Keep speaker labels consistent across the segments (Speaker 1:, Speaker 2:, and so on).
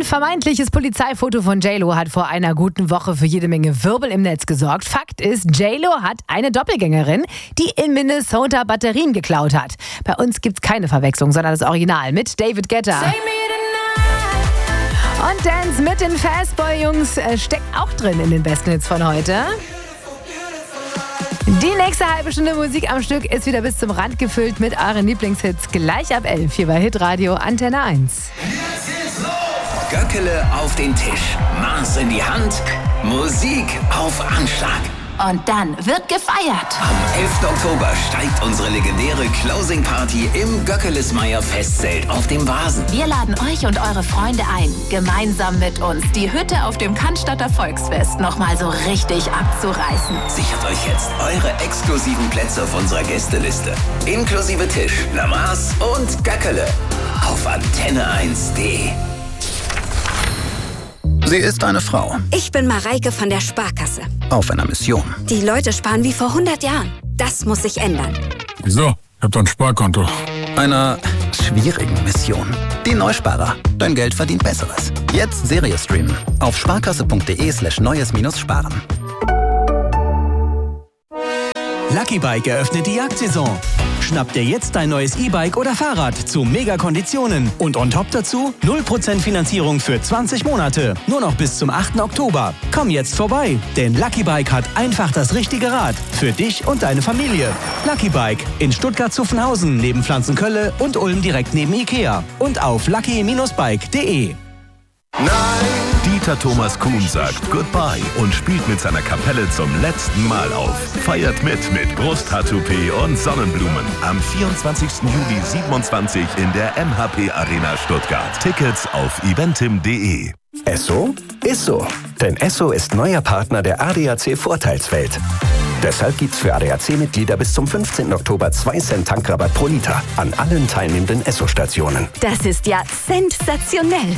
Speaker 1: vermeintliches Polizeifoto von J-Lo hat vor einer guten Woche für jede Menge Wirbel im Netz gesorgt. Fakt ist, J-Lo hat eine Doppelgängerin, die in Minnesota Batterien geklaut hat. Bei uns gibt's keine Verwechslung, sondern das Original mit David Guetta. Und Dance mit den Fastboy-Jungs steckt auch drin in den besten Hits von heute. Die nächste halbe Stunde Musik am Stück ist wieder bis zum Rand gefüllt mit euren Lieblingshits. Gleich ab 11 hier bei Hitradio Antenne 1.
Speaker 2: Göckele auf den Tisch, Maß in die Hand, Musik auf Anschlag.
Speaker 3: Und dann wird gefeiert.
Speaker 2: Am 11. Oktober steigt unsere legendäre Closing Party im Göckelesmeyer Festzelt auf dem Vasen.
Speaker 3: Wir laden euch und eure Freunde ein, gemeinsam mit uns die Hütte auf dem Cannstatter Volksfest nochmal so richtig abzureißen.
Speaker 2: Sichert euch jetzt eure exklusiven Plätze auf unserer Gästeliste. Inklusive Tisch, Lamas und Göckele auf antenne1.de.
Speaker 4: Sie ist eine Frau.
Speaker 5: Ich bin Mareike von der Sparkasse.
Speaker 4: Auf einer Mission.
Speaker 5: Die Leute sparen wie vor 100 Jahren. Das muss sich ändern.
Speaker 6: Wieso? Ich hab doch ein Sparkonto.
Speaker 4: Einer schwierigen Mission. Die Neusparer. Dein Geld verdient Besseres. Jetzt Serie streamen. Auf sparkasse.de/neues-sparen.
Speaker 7: Lucky Bike eröffnet die Jagdsaison. Schnapp dir jetzt dein neues E-Bike oder Fahrrad zu Mega-Konditionen. Und on top dazu 0% Finanzierung für 20 Monate. Nur noch bis zum 8. Oktober. Komm jetzt vorbei, denn Lucky Bike hat einfach das richtige Rad. Für dich und deine Familie. Lucky Bike in Stuttgart-Zuffenhausen neben Pflanzenkölle und Ulm direkt neben Ikea. Und auf lucky-bike.de.
Speaker 8: Nein! Dieter Thomas Kuhn sagt Goodbye und spielt mit seiner Kapelle zum letzten Mal auf. Feiert mit Brusttattoo-P und Sonnenblumen. Am 24. Juli 27 in der MHP Arena Stuttgart. Tickets auf eventim.de.
Speaker 9: Esso ist so. Denn Esso ist neuer Partner der ADAC Vorteilswelt. Deshalb gibt's für ADAC-Mitglieder bis zum 15. Oktober 2 Cent Tankrabatt pro Liter an allen teilnehmenden Esso-Stationen.
Speaker 5: Das ist ja sensationell.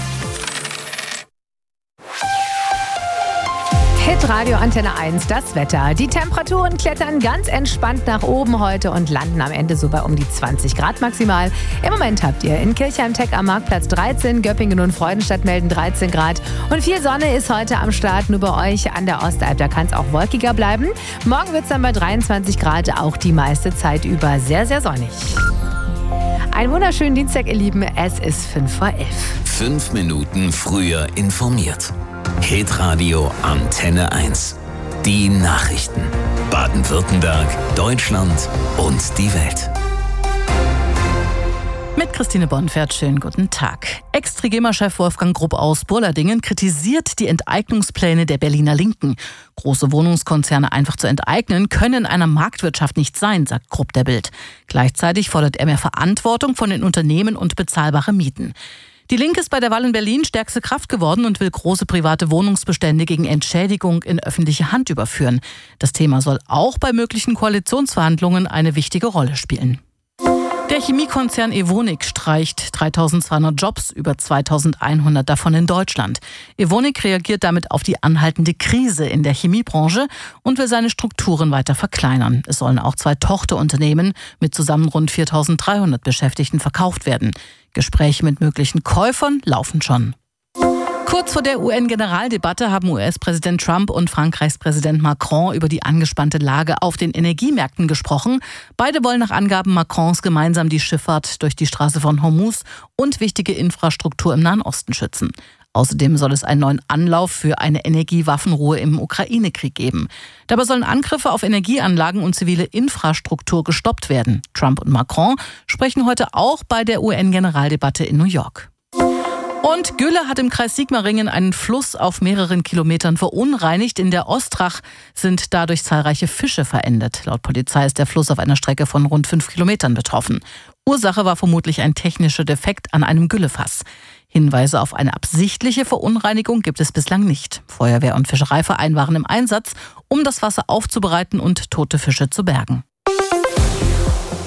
Speaker 1: Hitradio Antenne 1, das Wetter. Die Temperaturen klettern ganz entspannt nach oben heute und landen am Ende so bei um die 20 Grad maximal. Im Moment habt ihr in Kirchheim-Tech am Marktplatz 13, Göppingen und Freudenstadt melden 13 Grad. Und viel Sonne ist heute am Start, nur bei euch an der Ostalb, da kann es auch wolkiger bleiben. Morgen wird es dann bei 23 Grad, auch die meiste Zeit über sehr, sehr sonnig. Einen wunderschönen Dienstag, ihr Lieben, es ist 5 vor 11.
Speaker 2: 5 Minuten früher informiert. Hitradio Antenne 1. Die Nachrichten. Baden-Württemberg, Deutschland und die Welt.
Speaker 10: Mit Christine Bonfert, schönen guten Tag. Ex-Trigema-Chef Wolfgang Grupp aus Burladingen kritisiert die Enteignungspläne der Berliner Linken. Große Wohnungskonzerne einfach zu enteignen, können in einer Marktwirtschaft nicht sein, sagt Grupp der Bild. Gleichzeitig fordert er mehr Verantwortung von den Unternehmen und bezahlbare Mieten. Die Linke ist bei der Wahl in Berlin stärkste Kraft geworden und will große private Wohnungsbestände gegen Entschädigung in öffentliche Hand überführen. Das Thema soll auch bei möglichen Koalitionsverhandlungen eine wichtige Rolle spielen. Der Chemiekonzern Evonik streicht 3.200 Jobs, über 2.100 davon in Deutschland. Evonik reagiert damit auf die anhaltende Krise in der Chemiebranche und will seine Strukturen weiter verkleinern. Es sollen auch 2 Tochterunternehmen mit zusammen rund 4.300 Beschäftigten verkauft werden. Gespräche mit möglichen Käufern laufen schon. Kurz vor der UN-Generaldebatte haben US-Präsident Trump und Frankreichs Präsident Macron über die angespannte Lage auf den Energiemärkten gesprochen. Beide wollen nach Angaben Macrons gemeinsam die Schifffahrt durch die Straße von Hormuz und wichtige Infrastruktur im Nahen Osten schützen. Außerdem soll es einen neuen Anlauf für eine Energiewaffenruhe im Ukraine-Krieg geben. Dabei sollen Angriffe auf Energieanlagen und zivile Infrastruktur gestoppt werden. Trump und Macron sprechen heute auch bei der UN-Generaldebatte in New York. Und Gülle hat im Kreis Sigmaringen einen Fluss auf mehreren Kilometern verunreinigt. In der Ostrach sind dadurch zahlreiche Fische verendet. Laut Polizei ist der Fluss auf einer Strecke von rund 5 Kilometern betroffen. Ursache war vermutlich ein technischer Defekt an einem Güllefass. Hinweise auf eine absichtliche Verunreinigung gibt es bislang nicht. Feuerwehr und Fischereiverein waren im Einsatz, um das Wasser aufzubereiten und tote Fische zu bergen.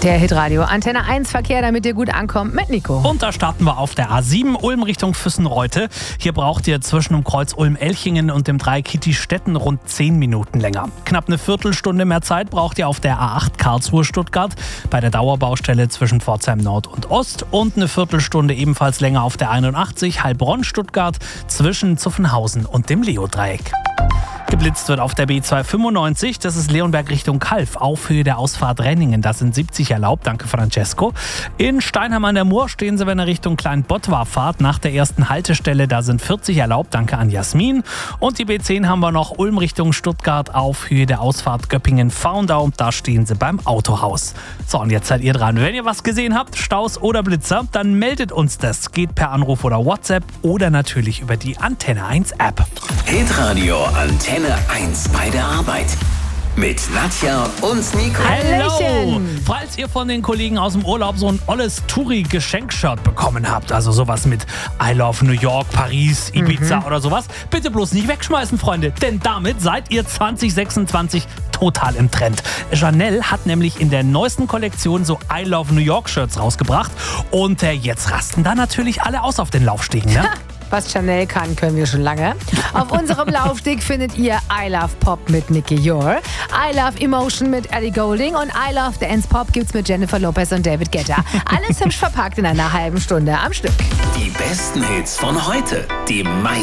Speaker 1: Der Hitradio Antenne 1 Verkehr, damit ihr gut ankommt, mit Nico.
Speaker 11: Und da starten wir auf der A7 Ulm Richtung Füssen-Reute. Hier braucht ihr zwischen dem Kreuz Ulm-Elchingen und dem Dreieck Kitti-Stetten rund 10 Minuten länger. Knapp eine Viertelstunde mehr Zeit braucht ihr auf der A8 Karlsruhe-Stuttgart bei der Dauerbaustelle zwischen Pforzheim Nord und Ost und eine Viertelstunde ebenfalls länger auf der 81 Heilbronn-Stuttgart zwischen Zuffenhausen und dem Leo-Dreieck. Geblitzt wird auf der B295, das ist Leonberg Richtung Calw, auf Höhe der Ausfahrt Renningen. Da sind 70 erlaubt, danke Francesco. In Steinheim an der Mur stehen Sie, wenn ihr Richtung Kleinbottwar fahrt, nach der ersten Haltestelle. Da sind 40 erlaubt, danke an Jasmin. Und die B10 haben wir noch Ulm Richtung Stuttgart auf Höhe der Ausfahrt Göppingen-Faundau. Da stehen Sie beim Autohaus. So, und jetzt seid ihr dran. Wenn ihr was gesehen habt, Staus oder Blitzer, dann meldet uns das. Geht per Anruf oder WhatsApp oder natürlich über die Antenne 1 App.
Speaker 2: Hitradio Antenne 1 bei der Arbeit. Mit Nadja und Nico.
Speaker 11: Hallo! Falls ihr von den Kollegen aus dem Urlaub so ein olles Touri-Geschenkshirt bekommen habt, also sowas mit I Love New York, Paris, Ibiza oder sowas, bitte bloß nicht wegschmeißen, Freunde, denn damit seid ihr 2026 total im Trend. Chanel hat nämlich in der neuesten Kollektion so I Love New York Shirts rausgebracht und jetzt rasten da natürlich alle aus auf den Laufstegen, ne?
Speaker 1: Was Chanel kann, können wir schon lange. Auf unserem Laufsteg findet ihr I Love Pop mit Nicky Yor, I Love Emotion mit Ellie Goulding und I Love Dance Pop gibt's mit Jennifer Lopez und David Guetta. Alles hübsch verpackt in einer halben Stunde am Stück.
Speaker 2: Die besten Hits von heute, die meisten